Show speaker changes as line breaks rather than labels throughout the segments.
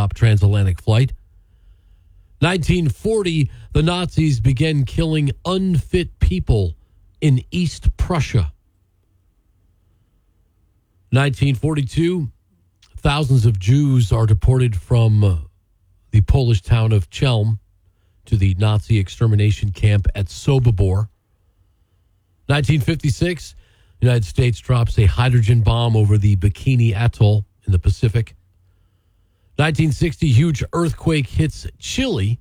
stop transatlantic flight. 1940, the Nazis began killing unfit people in East Prussia. 1942, thousands of Jews are deported from the Polish town of Chelm to the Nazi extermination camp at Sobibor. 1956, the United States drops a hydrogen bomb over the Bikini Atoll in the Pacific. 1960, huge earthquake hits Chile,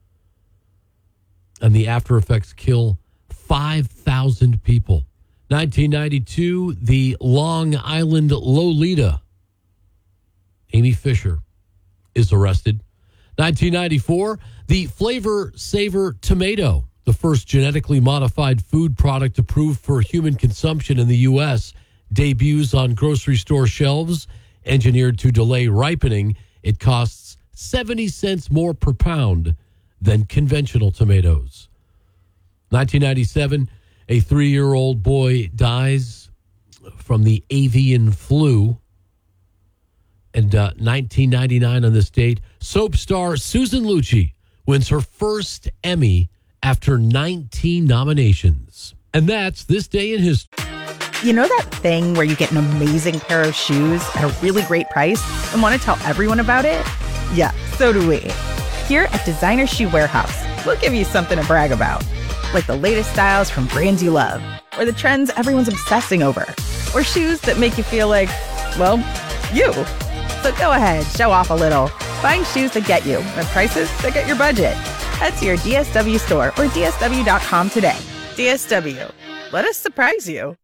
and the after effects kill 5,000 people. 1992, the Long Island Lolita, Amy Fisher, is arrested. 1994, the Flavor Saver tomato, the first genetically modified food product approved for human consumption in the U.S., debuts on grocery store shelves. Engineered to delay ripening, it costs 70 cents more per pound than conventional tomatoes. 1997, a 3-year-old boy dies from the avian flu. And 1999 on this date, soap star Susan Lucci wins her first Emmy after 19 nominations. And that's This Day in History.
You know that thing where you get an amazing pair of shoes at a really great price and want to tell everyone about it? Yeah, so do we. Here at Designer Shoe Warehouse, we'll give you something to brag about. Like the latest styles from brands you love, or the trends everyone's obsessing over, or shoes that make you feel like, well, you. So go ahead, show off a little. Find shoes that get you at prices that get your budget. Head to your DSW store or DSW.com today. DSW, let us surprise you.